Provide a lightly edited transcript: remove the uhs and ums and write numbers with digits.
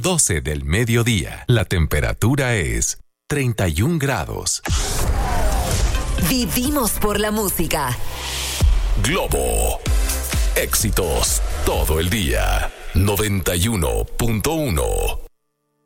12 del mediodía. La temperatura es 31 grados. Vivimos por la música. Globo. Éxitos todo el día. 91.1.